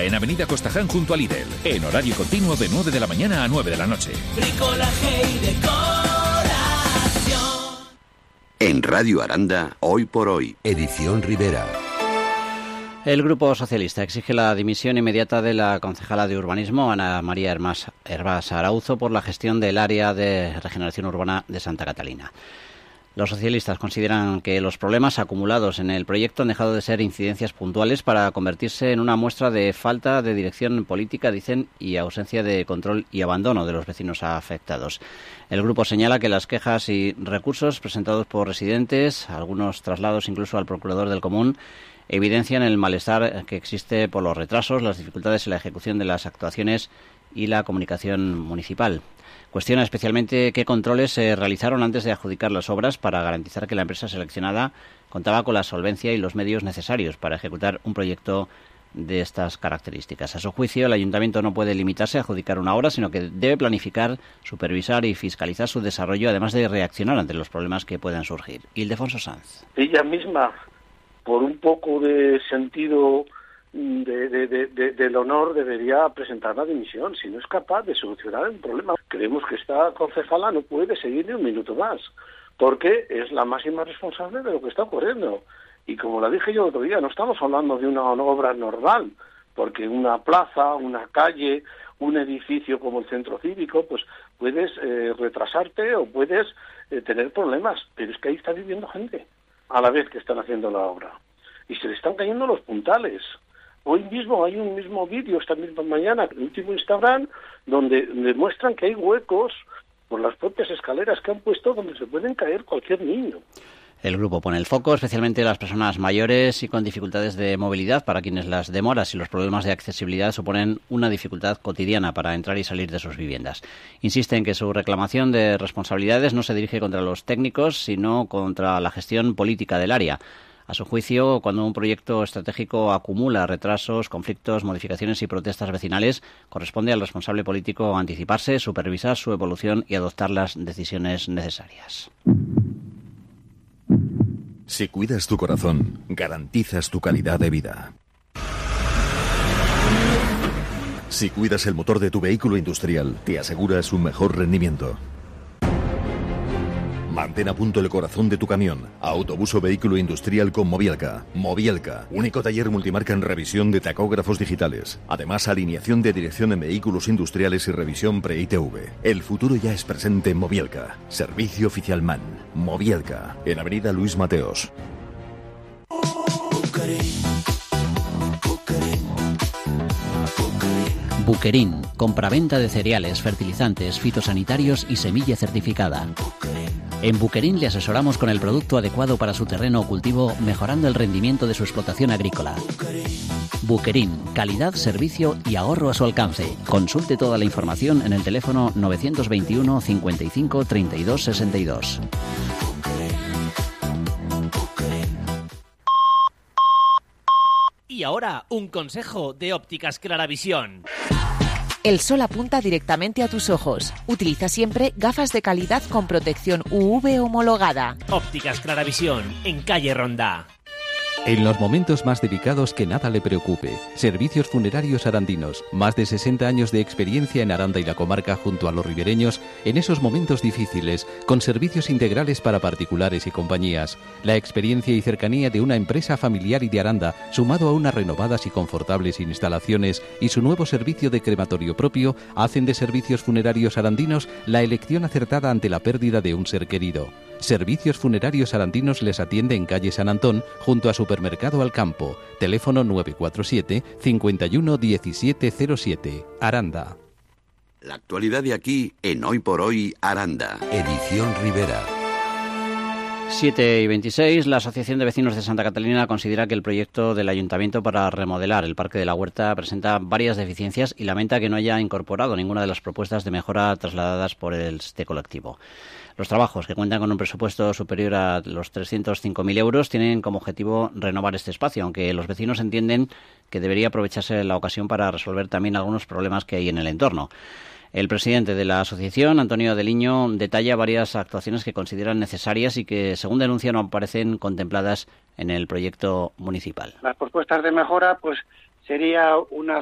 Aranda, en Avenida Costaján junto a Lidl. En horario continuo de 9 de la mañana a 9 de la noche. Bricolaje y decoración. En Radio Aranda, Hoy por Hoy, edición Rivera. El Grupo Socialista exige la dimisión inmediata de la concejala de Urbanismo, Ana María Hervás Arauzo, por la gestión del área de regeneración urbana de Santa Catalina. Los socialistas consideran que los problemas acumulados en el proyecto han dejado de ser incidencias puntuales para convertirse en una muestra de falta de dirección política, dicen, y ausencia de control y abandono de los vecinos afectados. El grupo señala que las quejas y recursos presentados por residentes, algunos traslados incluso al procurador del común, evidencian el malestar que existe por los retrasos, las dificultades en la ejecución de las actuaciones y la comunicación municipal. Cuestiona especialmente qué controles se realizaron antes de adjudicar las obras para garantizar que la empresa seleccionada contaba con la solvencia y los medios necesarios para ejecutar un proyecto de estas características. A su juicio, el ayuntamiento no puede limitarse a adjudicar una obra, sino que debe planificar, supervisar y fiscalizar su desarrollo, además de reaccionar ante los problemas que puedan surgir. Ildefonso Sanz. Ella misma, por un poco de sentido del honor, debería presentar la dimisión si no es capaz de solucionar el problema. Creemos que esta concejala no puede seguir ni un minuto más, porque es la máxima responsable de lo que está ocurriendo. Y como la dije yo el otro día, no estamos hablando de una obra normal, porque una plaza, una calle, un edificio como el centro cívico, pues puedes retrasarte o puedes tener problemas, pero es que ahí está viviendo gente a la vez que están haciendo la obra. Y se le están cayendo los puntales. Hoy mismo hay un mismo vídeo, esta misma mañana, el último Instagram, donde demuestran que hay huecos por las propias escaleras que han puesto donde se pueden caer cualquier niño. El grupo pone el foco especialmente en las personas mayores y con dificultades de movilidad, para quienes las demoras y los problemas de accesibilidad suponen una dificultad cotidiana para entrar y salir de sus viviendas. Insiste en que su reclamación de responsabilidades no se dirige contra los técnicos, sino contra la gestión política del área. A su juicio, cuando un proyecto estratégico acumula retrasos, conflictos, modificaciones y protestas vecinales, corresponde al responsable político anticiparse, supervisar su evolución y adoptar las decisiones necesarias. Si cuidas tu corazón, garantizas tu calidad de vida. Si cuidas el motor de tu vehículo industrial, te aseguras un mejor rendimiento. Mantén a punto el corazón de tu camión. Autobús o vehículo industrial con Mobielka. Mobielka, único taller multimarca en revisión de tacógrafos digitales. Además, alineación de dirección en vehículos industriales y revisión pre-ITV. El futuro ya es presente en Mobielka. Servicio oficial MAN. Mobielka, en Avenida Luis Mateos. Buquerín, compraventa de cereales, fertilizantes, fitosanitarios y semilla certificada. En Buquerín le asesoramos con el producto adecuado para su terreno o cultivo, mejorando el rendimiento de su explotación agrícola. Buquerín, calidad, servicio y ahorro a su alcance. Consulte toda la información en el teléfono 921 55 32 62. Y ahora, un consejo de Ópticas Claravisión. El sol apunta directamente a tus ojos. Utiliza siempre gafas de calidad con protección UV homologada. Ópticas Claravisión, en calle Ronda. En los momentos más delicados, que nada le preocupe. Servicios Funerarios Arandinos. Más de 60 años de experiencia en Aranda y la comarca junto a los ribereños en esos momentos difíciles, con servicios integrales para particulares y compañías. La experiencia y cercanía de una empresa familiar y de Aranda, sumado a unas renovadas y confortables instalaciones y su nuevo servicio de crematorio propio, hacen de Servicios Funerarios Arandinos la elección acertada ante la pérdida de un ser querido. Servicios Funerarios Arandinos les atiende en calle San Antón, junto a Supermercado Alcampo. Teléfono 947 51 1707. Aranda. La actualidad de aquí en Hoy por Hoy Aranda. Edición Rivera. 7:26, la Asociación de Vecinos de Santa Catalina considera que el proyecto del Ayuntamiento para remodelar el Parque de la Huerta presenta varias deficiencias y lamenta que no haya incorporado ninguna de las propuestas de mejora trasladadas por este colectivo. Los trabajos, que cuentan con un presupuesto superior a los 305.000 euros, tienen como objetivo renovar este espacio, aunque los vecinos entienden que debería aprovecharse la ocasión para resolver también algunos problemas que hay en el entorno. El presidente de la asociación, Antonio Deliño, detalla varias actuaciones que consideran necesarias y que, según denuncia, no aparecen contempladas en el proyecto municipal. Las propuestas de mejora, pues sería una